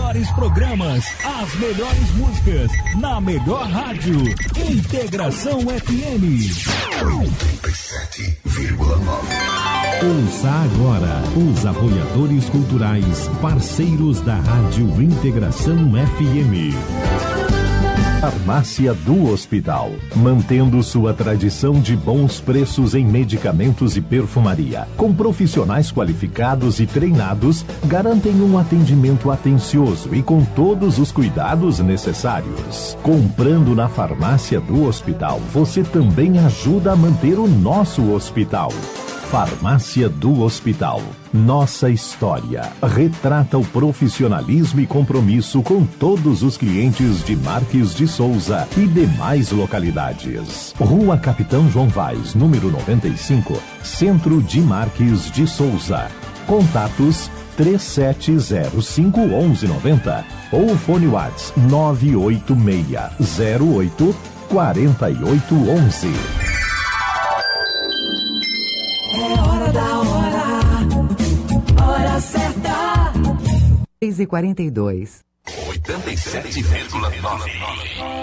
melhores programas, as melhores músicas, na melhor rádio. Integração FM 97,9. Ouça agora os apoiadores culturais, parceiros da Rádio Integração FM. Farmácia do Hospital, mantendo sua tradição de bons preços em medicamentos e perfumaria, com profissionais qualificados e treinados, garantem um atendimento atencioso e com todos os cuidados necessários. Comprando na Farmácia do Hospital, você também ajuda a manter o nosso hospital. Farmácia do Hospital. Nossa história retrata o profissionalismo e compromisso com todos os clientes de Marques de Souza e demais localidades. Rua Capitão João Vaz, número 95, Centro de Marques de Souza. Contatos 3705-1190 ou fone WhatsApp 98608-4811. É hora da hora certa. 6h42. 87,9.